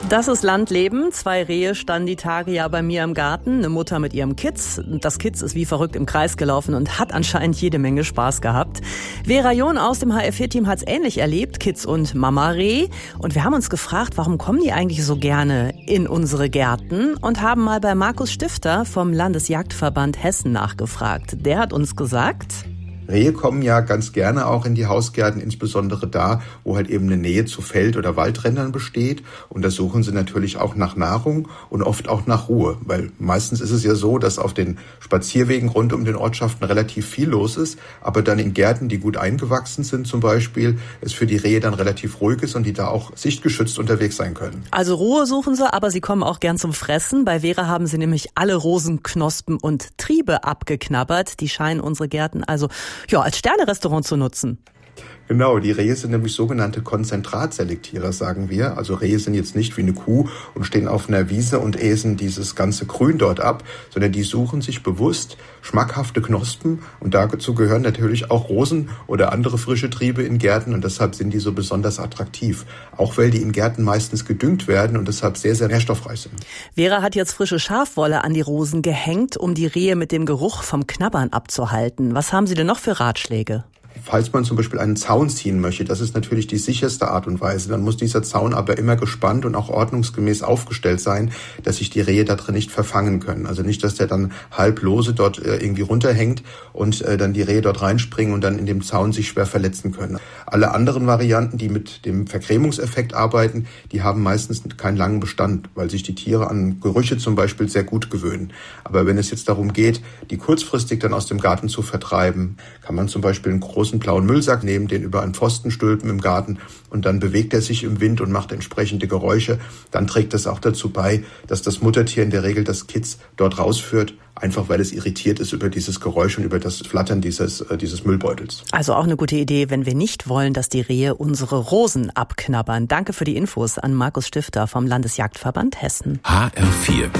Das ist Landleben. 2 Rehe standen die Tage ja bei mir im Garten. Eine Mutter mit ihrem Kitz. Das Kitz ist wie verrückt im Kreis gelaufen und hat anscheinend jede Menge Spaß gehabt. Vera John aus dem HR4-Team hat es ähnlich erlebt, Kitz und Mama Reh. Und wir haben uns gefragt, warum kommen die eigentlich so gerne in unsere Gärten? Und haben mal bei Markus Stifter vom Landesjagdverband Hessen nachgefragt. Der hat uns gesagt: Rehe kommen ja ganz gerne auch in die Hausgärten, insbesondere da, wo halt eben eine Nähe zu Feld- oder Waldrändern besteht. Und da suchen sie natürlich auch nach Nahrung und oft auch nach Ruhe. Weil meistens ist es ja so, dass auf den Spazierwegen rund um den Ortschaften relativ viel los ist, aber dann in Gärten, die gut eingewachsen sind zum Beispiel, es für die Rehe dann relativ ruhig ist und die da auch sichtgeschützt unterwegs sein können. Also Ruhe suchen sie, aber sie kommen auch gern zum Fressen. Bei Vera haben sie nämlich alle Rosenknospen und Triebe abgeknabbert. Die scheinen unsere Gärten also als Sterne-Restaurant zu nutzen. Genau, die Rehe sind nämlich sogenannte Konzentratselektierer, sagen wir. Also Rehe sind jetzt nicht wie eine Kuh und stehen auf einer Wiese und äsen dieses ganze Grün dort ab, sondern die suchen sich bewusst schmackhafte Knospen und dazu gehören natürlich auch Rosen oder andere frische Triebe in Gärten und deshalb sind die so besonders attraktiv. Auch weil die in Gärten meistens gedüngt werden und deshalb sehr, sehr nährstoffreich sind. Vera hat jetzt frische Schafwolle an die Rosen gehängt, um die Rehe mit dem Geruch vom Knabbern abzuhalten. Was haben Sie denn noch für Ratschläge? Falls man zum Beispiel einen Zaun ziehen möchte, das ist natürlich die sicherste Art und Weise. Dann muss dieser Zaun aber immer gespannt und auch ordnungsgemäß aufgestellt sein, dass sich die Rehe da drin nicht verfangen können. Also nicht, dass der dann halb lose dort irgendwie runterhängt und dann die Rehe dort reinspringen und dann in dem Zaun sich schwer verletzen können. Alle anderen Varianten, die mit dem Vercremungseffekt arbeiten, die haben meistens keinen langen Bestand, weil sich die Tiere an Gerüche zum Beispiel sehr gut gewöhnen. Aber wenn es jetzt darum geht, die kurzfristig dann aus dem Garten zu vertreiben, kann man zum Beispiel einen großen blauen Müllsack nehmen, den über einen Pfosten stülpen im Garten und dann bewegt er sich im Wind und macht entsprechende Geräusche. Dann trägt das auch dazu bei, dass das Muttertier in der Regel das Kitz dort rausführt, einfach weil es irritiert ist über dieses Geräusch und über das Flattern dieses Müllbeutels. Also auch eine gute Idee, wenn wir nicht wollen, dass die Rehe unsere Rosen abknabbern. Danke für die Infos an Markus Stifter vom Landesjagdverband Hessen. HR4